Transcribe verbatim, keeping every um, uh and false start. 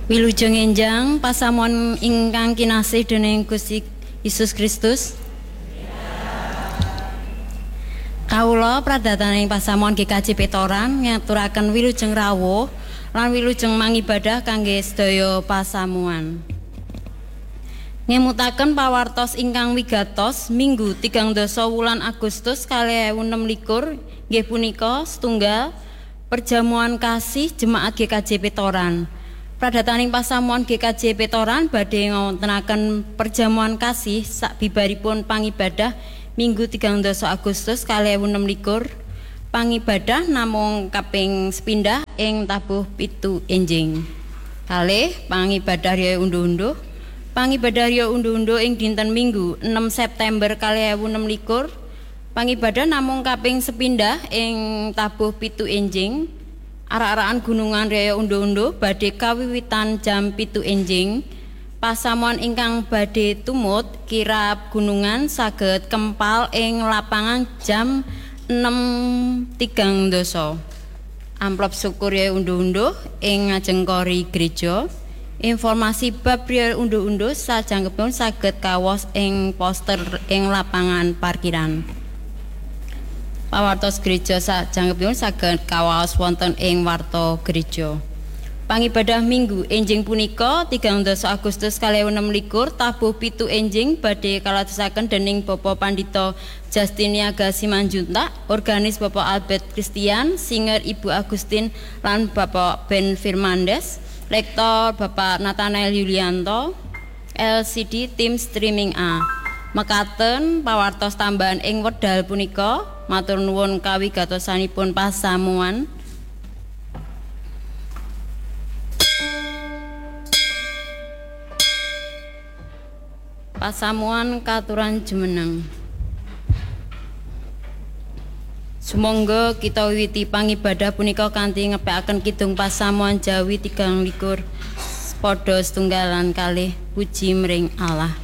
Wilujeng enjang pasamuan ingkang kinasih dening Gusti Yesus Kristus. Kawula pradataning pasamuan G K J Petoran ngaturaken wilujeng rawuh lan wilujeng mangibadah kangge sedaya pasamuan. Ngemutaken pawartos ingkang wigatos Minggu tigang dasa wulan Agustus kalih ewu enem likur nggih punika setunggal perjamuan kasih jemaat G K J Petoran. Pradataning pasamuan G K J Petoran badhe ngawontenaken perjamuan kasih sabibaripun pangibadah Minggu tigang dasa Agustus kalih ewu enem likur. Pangibadah namung kaping sepindah ing tabuh pitu enjing. Kalih pangibadah riyo unduh-unduh. Pangibadah riyo unduh-unduh ing dinten Minggu enam September kalih ewu enem likur. Pangibadah namung kaping sepindah ing tabuh pitu enjing. Arak-arakan gunungan riyo unduh-unduh badhe kawiwitan jam pitu enjing. Pasamuan ingkang badhe tumut kirab gunungan saged kempal ing lapangan jam enam tigang dasa. Amplop syukur riyo unduh-unduh ing ngajeng kori gereja. Informasi bab riyo unduh-unduh sajangkepipun saged kawos ing poster ing lapangan parkiran. Pawartos gereja sajangkepipun saged kawaos wonten ing warta gereja. Pangibadah Minggu enjing punika tigang dasa Agustus kalih ewu enem likur tabuh pitu enjing badhe kaladosaken dening Bapak Pandhita Justiniaga Simanjuntak, organis Bapak Albert Christian, singer Ibu Agustin lan Bapak Ben Firmandes, lektor Bapak Nathanael Yulianto, L C D tim streaming A. Mekaten pawartos tambahan ing wekdal punika matur nuwun kawigatosanipun pasamuan. Pasamuan katuran jumeneng. Sumangga kita wiwiti pangibadah punika kanthi ngepekaken kidung pasamuan Jawi tigang likur padha setunggalan kalih puji mring Allah.